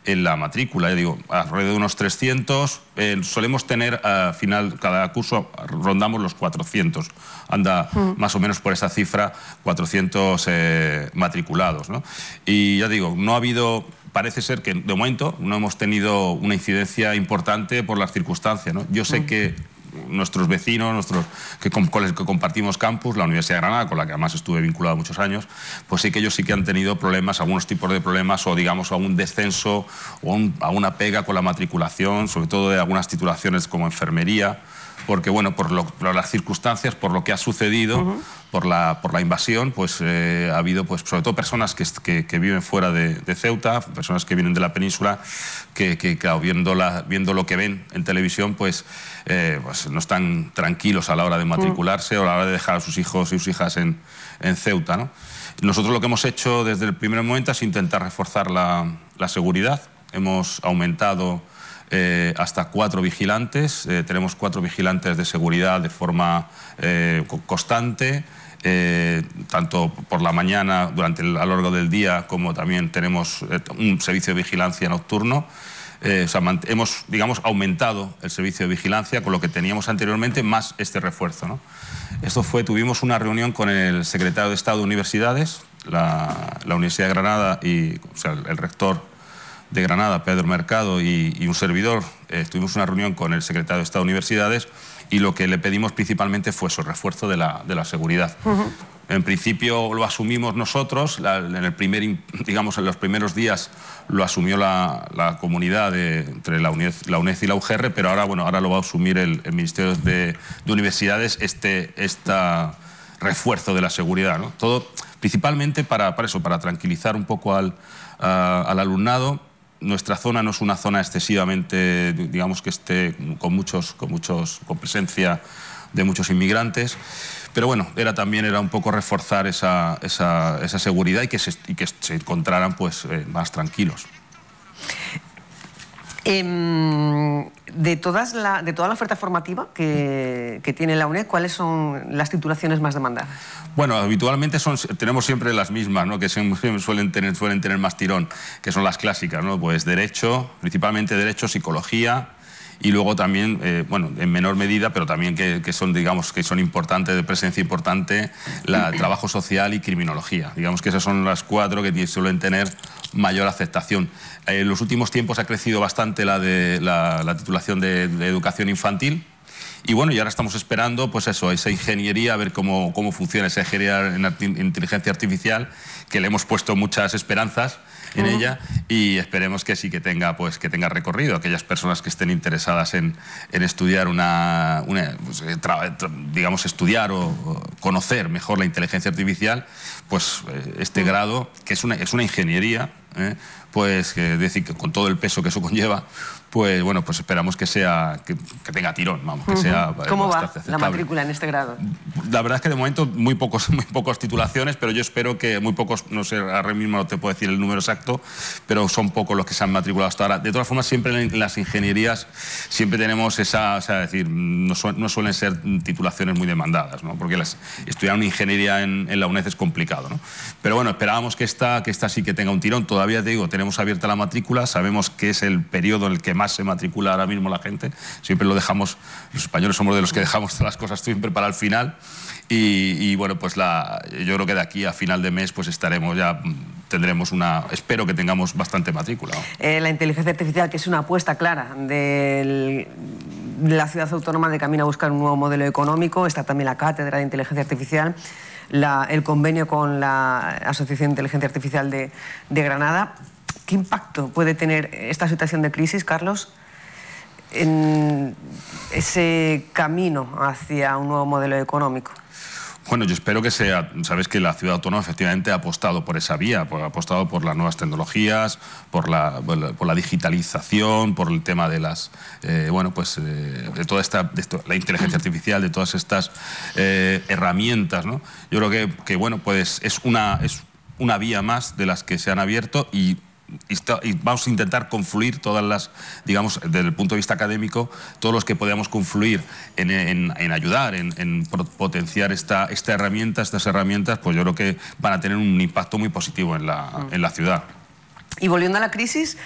en la matrícula. Ya digo, alrededor de unos 300. Solemos tener, al final, cada curso rondamos los 400. Anda más o menos por esa cifra, 400 matriculados, ¿no? Y ya digo, no ha habido... Parece ser que de momento no hemos tenido una incidencia importante por las circunstancias, ¿no? Yo sé que nuestros vecinos, con los que compartimos campus, la Universidad de Granada, con la que además estuve vinculado muchos años, pues sí que ellos sí que han tenido problemas, algunos tipos de problemas, o digamos algún descenso o alguna pega con la matriculación, sobre todo de algunas titulaciones como enfermería, porque bueno, por las circunstancias, por lo que ha sucedido, por la invasión, pues ha habido pues sobre todo personas que viven fuera de Ceuta, personas que vienen de la península, que claro, viendo lo que ven en televisión, pues no están tranquilos a la hora de matricularse o a la hora de dejar a sus hijos y sus hijas en Ceuta, ¿no? Nosotros lo que hemos hecho desde el primer momento es intentar reforzar la seguridad. Hemos aumentado hasta 4 vigilantes, tenemos 4 vigilantes de seguridad de forma constante, tanto por la mañana, a lo largo del día, como también tenemos un servicio de vigilancia nocturno. O sea, hemos, digamos, aumentado el servicio de vigilancia con lo que teníamos anteriormente, más este refuerzo, ¿no? Tuvimos una reunión con el secretario de Estado de Universidades, la Universidad de Granada, o sea, el rector de Granada, Pedro Mercado, y un servidor. Tuvimos una reunión con el secretario de Estado de Universidades y lo que le pedimos principalmente fue eso, el refuerzo de la seguridad. En principio lo asumimos nosotros, digamos, en los primeros días lo asumió la comunidad entre la UNED y la UGR, pero ahora lo va a asumir el Ministerio de Universidades, este refuerzo de la seguridad, ¿no? Todo principalmente para tranquilizar un poco al alumnado. Nuestra zona no es una zona excesivamente, digamos, que esté con presencia de muchos inmigrantes, pero bueno, también era un poco reforzar esa seguridad y que se encontraran pues más tranquilos. De toda la oferta formativa que tiene la UNED, ¿cuáles son las titulaciones más demandadas? Bueno, habitualmente tenemos siempre las mismas, ¿no? Que suelen tener más tirón, que son las clásicas, ¿no? Pues Derecho, principalmente Derecho, Psicología, y luego también, bueno, en menor medida, pero también que son importantes, de presencia importante, Trabajo Social y Criminología. Digamos que esas son las 4 que suelen tener mayor aceptación. En los últimos tiempos ha crecido bastante la titulación de Educación Infantil. Y bueno, y ahora estamos esperando, pues eso, esa ingeniería, a ver cómo funciona esa ingeniería en inteligencia artificial, que le hemos puesto muchas esperanzas en ella, y esperemos que sí que tenga recorrido. Aquellas personas que estén interesadas en estudiar digamos, estudiar o conocer mejor la inteligencia artificial, pues este grado, que es una ingeniería, pues decir, que con todo el peso que eso conlleva, pues bueno, pues esperamos que tenga tirón, vamos, que sea. ¿Cómo va la matrícula en este grado? La verdad es que de momento muy pocas titulaciones, pero yo espero que muy pocos, no sé, ahora mismo no te puedo decir el número exacto, pero son pocos los que se han matriculado hasta ahora. De todas formas, siempre en las ingenierías siempre tenemos o sea, decir, no suelen ser titulaciones muy demandadas, ¿no? Porque estudiar una ingeniería en la UNED es complicado, ¿no? Pero bueno, esperábamos que esta sí que tenga un tirón. Todavía te digo, tenemos abierta la matrícula, sabemos que es el periodo en el que más se matricula ahora mismo la gente. Siempre lo dejamos, los españoles somos de los que dejamos todas las cosas siempre para el final, y bueno, pues yo creo que de aquí a final de mes pues tendremos espero que tengamos bastante matrícula, ¿no? La inteligencia artificial, que es una apuesta clara de la ciudad autónoma de camino a buscar un nuevo modelo económico. Está también la cátedra de inteligencia artificial, el convenio con la Asociación de Inteligencia Artificial de Granada. ¿Qué impacto puede tener esta situación de crisis, Carlos, en ese camino hacia un nuevo modelo económico? Bueno, yo espero que sabes que la ciudad autónoma efectivamente ha apostado por esa vía, ha apostado por las nuevas tecnologías, por la digitalización, por el tema de de toda la inteligencia artificial, de todas estas herramientas, ¿no? Yo creo que bueno, pues es una vía más de las que se han abierto, y vamos a intentar confluir todas digamos, desde el punto de vista académico, todos los que podamos confluir en ayudar, en potenciar estas herramientas, pues yo creo que van a tener un impacto muy positivo en la ciudad. Y volviendo a la crisis,